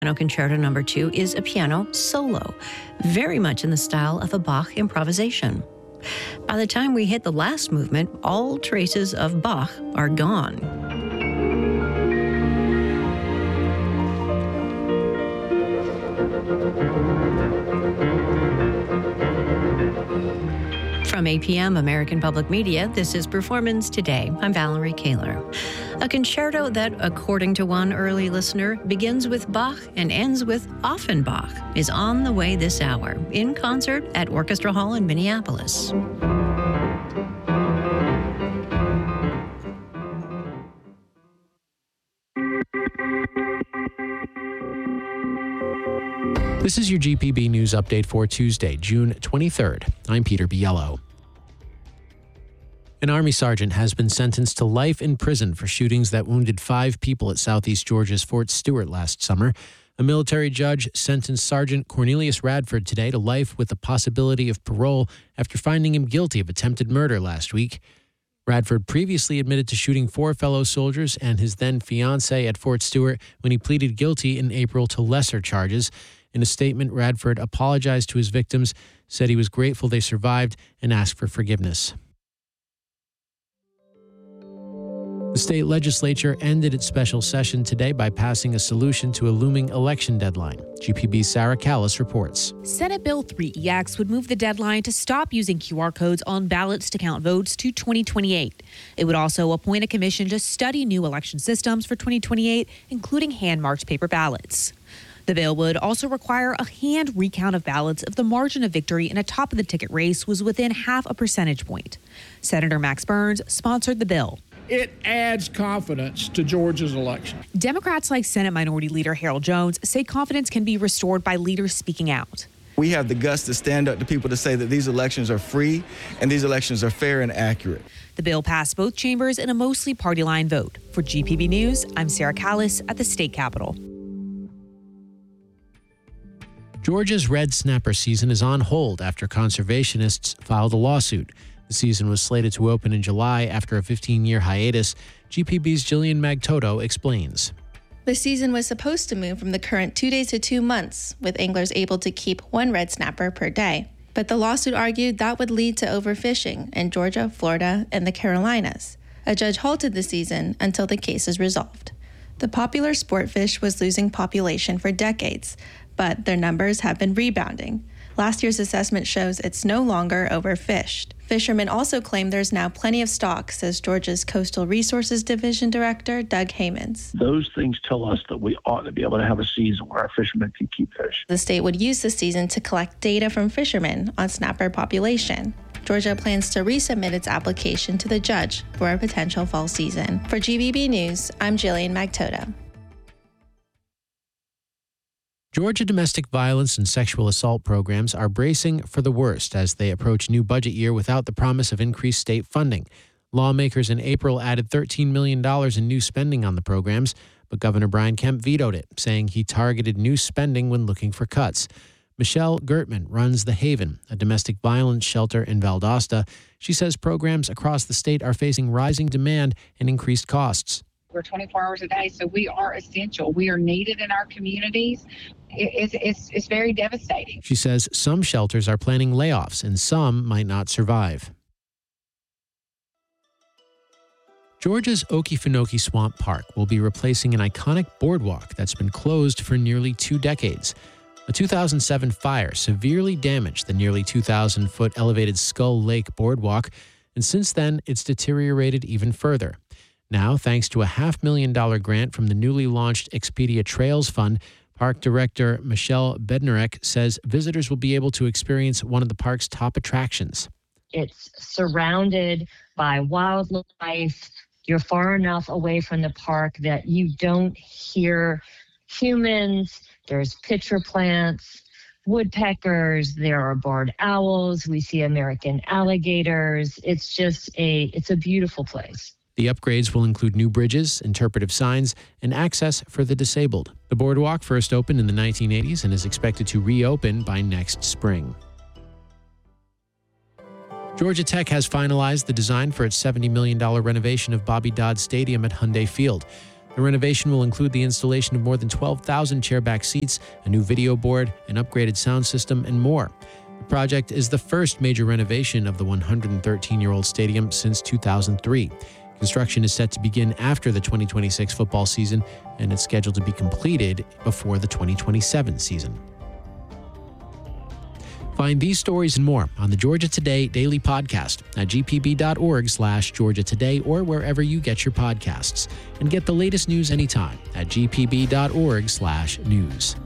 Piano Concerto No. 2 is a piano solo, very much in the style of a Bach improvisation. By the time we hit the last movement, all traces of Bach are gone. From APM American Public Media, this is Performance Today. I'm Valerie Kaler. A concerto that, according to one early listener, begins with Bach and ends with Offenbach is on the way this hour, in concert at Orchestra Hall in Minneapolis. This is your GPB News Update for Tuesday, June 23rd. I'm Peter Biello. An Army sergeant has been sentenced to life in prison for shootings that wounded 5 people at Southeast Georgia's Fort Stewart last summer. A military judge sentenced Sergeant Cornelius Radford today to life with the possibility of parole after finding him guilty of attempted murder last week. Radford previously admitted to shooting 4 fellow soldiers and his then-fiancée at Fort Stewart when he pleaded guilty in April to lesser charges. In a statement, Radford apologized to his victims, said he was grateful they survived, and asked for forgiveness. The state legislature ended its special session today by passing a solution to a looming election deadline. GPB's Sarah Callis reports. Senate Bill 3EX would move the deadline to stop using QR codes on ballots to count votes to 2028. It would also appoint a commission to study new election systems for 2028, including hand-marked paper ballots. The bill would also require a hand recount of ballots if the margin of victory in a top-of-the-ticket race was within half a percentage point. Senator Max Burns sponsored the bill. It adds confidence to Georgia's election. Democrats like Senate Minority Leader Harold Jones say confidence can be restored by leaders speaking out. We have the guts to stand up to people to say that these elections are free and these elections are fair and accurate. The bill passed both chambers in a mostly party-line vote. For GPB News, I'm Sarah Callis at the state capitol. Georgia's red snapper season is on hold after conservationists filed a lawsuit. The season was slated to open in July after a 15-year hiatus. GPB's Jillian Magtoto explains. The season was supposed to move from the current 2 days to 2 months, with anglers able to keep 1 red snapper per day. But the lawsuit argued that would lead to overfishing in Georgia, Florida, and the Carolinas. A judge halted the season until the case is resolved. The popular sport fish was losing population for decades, but their numbers have been rebounding. Last year's assessment shows it's no longer overfished. Fishermen also claim there's now plenty of stock, says Georgia's Coastal Resources Division Director Doug Haymans. Those things tell us that we ought to be able to have a season where our fishermen can keep fish. The state would use the season to collect data from fishermen on snapper population. Georgia plans to resubmit its application to the judge for a potential fall season. For GBB News, I'm Jillian Magtoto. Georgia domestic violence and sexual assault programs are bracing for the worst as they approach new budget year without the promise of increased state funding. Lawmakers in April added $13 million in new spending on the programs, but Governor Brian Kemp vetoed it, saying he targeted new spending when looking for cuts. Michelle Gertman runs The Haven, a domestic violence shelter in Valdosta. She says programs across the state are facing rising demand and increased costs. We're 24 hours a day, so we are essential. We are needed in our communities. It's very devastating. She says some shelters are planning layoffs and some might not survive. Georgia's Okefenokee Swamp Park will be replacing an iconic boardwalk that's been closed for nearly 2 decades. A 2007 fire severely damaged the nearly 2,000-foot elevated Skull Lake boardwalk, and since then it's deteriorated even further. Now, thanks to a $500,000 grant from the newly launched Expedia Trails Fund, Park Director Michelle Bednarek says visitors will be able to experience one of the park's top attractions. It's surrounded by wildlife. You're far enough away from the park that you don't hear humans. There's pitcher plants, woodpeckers, there are barred owls. We see American alligators. It's a beautiful place. The upgrades will include new bridges, interpretive signs, and access for the disabled. The boardwalk first opened in the 1980s and is expected to reopen by next spring. Georgia Tech has finalized the design for its $70 million renovation of Bobby Dodd Stadium at Hyundai Field. The renovation will include the installation of more than 12,000 chairback seats, a new video board, an upgraded sound system, and more. The project is the first major renovation of the 113-year-old stadium since 2003. Construction is set to begin after the 2026 football season, and it's scheduled to be completed before the 2027 season. Find these stories and more on the Georgia Today Daily Podcast at gpb.org/Georgia Today or wherever you get your podcasts. And get the latest news anytime at gpb.org/news.